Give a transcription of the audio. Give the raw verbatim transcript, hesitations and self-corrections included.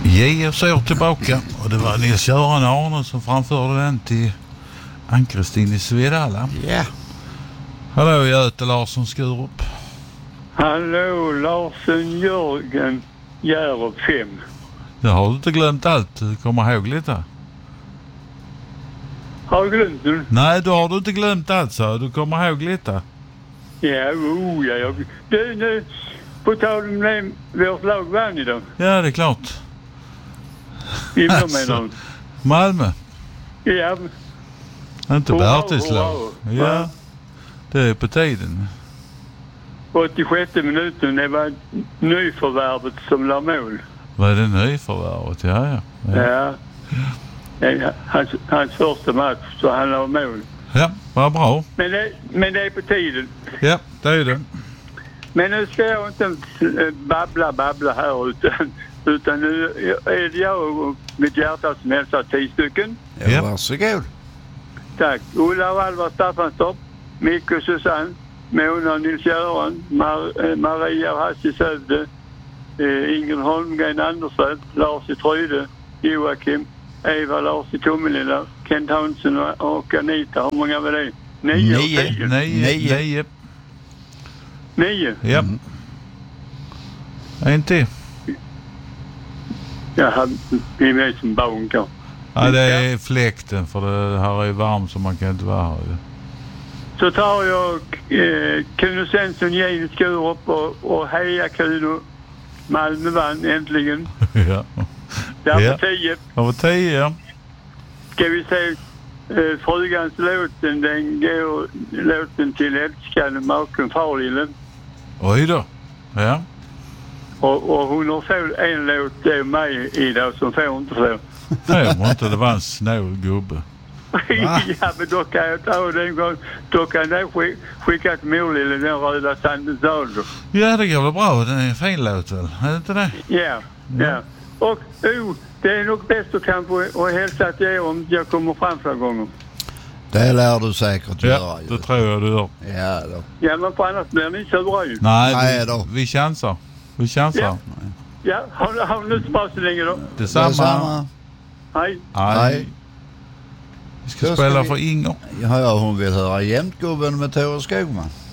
Ge oss år tillbaka. Och det var Nils-Göran Arne som framförde den till Ann-Kristin i Svedala. Ja. Yeah. Hallå, Göte Larsson Skurup. Hallå, Larsen Jörgen Hjärup fem. Det har du inte glömt allt. Du kommer ihåg lite. Har du glömt nu? Nej, då har du inte glömt allt, så du kommer ihåg lite. Ja, oh, ja, ja. Du, nu, på tal om det, vårt lag vann idag. Ja, det är klart. Innan alltså, Malmö. Ja. Inte Bertis lag. Ja, Va? det är på tiden. åttiosjätte minuten, det var nyförvärvet som la mål. Vad är det nyförvärvet? Ja, ja. Ja. ja. ja hans, hans första match, så han la mål. Ja, vad bra. Men det, men det är på tiden. Ja, det är det. Men nu ska jag inte babbla, babbla här utan, utan nu är det jag och mitt hjärta som hälsar tio stycken. Ja, varsågod. Tack. Ulla och Alvar Staffanstorp, Micke och Susanne, Mona och Nils-Göran, Mar- Maria och Hasse Sövde, eh, Ingrid Holmgren Andersson, Lars i Tryde, Joakim, Eva Lars i Tomelilla, Kent Hansen och, och Anita. Hur många var det? Nio. Nio. Nio. Nio. Nio. Nio? Ja. Mm. En till. Ja, det är mig som bankar. Ja, det är fläkten, för det här är varmt så man kan inte vara här. Så tar jag eh, Kuno Svensson, Jane Skurup och, och Heja Kuno. Malmö vann äntligen. Ja. Där var ja. tio. Där var tio, ja. Ska vi se eh, frugans låten, den går låten till älskade maken Farlillen. Oj då. Ja. Och, och hon har fått en låt, det är mig idag som får inte få. Nej, men inte det var en snål gubbe. Ja, men då kan jag ta den gång. Då kan jag sk- skicka till Morlille, den röda sandens ålder. Ja, det går väl bra. Den är en fin låt väl? Är det inte det? Ja, ja. ja. Och oh, det är nog bäst att kanske att hälsa till er om jag kommer fram flera gånger. Det lär du säkert göra. Ja, det tror jag du gör. Ja, då. Ja, men på annars blir ni så bra ju. Nej, Nej vi, då. vi chansar. Vi chansar. Ja, ja har, har ni inte bra så länge då? Detsamma. Detsamma. Hej. Hej. Vi ska Då spela ska vi... för Inger. Ja, hon vill höra Jämtgubben med Tore Skogman.